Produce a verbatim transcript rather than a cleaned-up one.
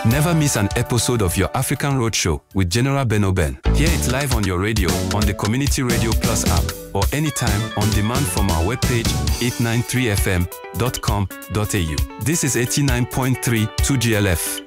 Never miss an episode of your African Roadshow with General Beno Ben. Hear it live on your radio, on the Community Radio Plus app, or anytime on demand from our webpage eight nine three f m dot com dot a u. This is eighty-nine point three two G L F.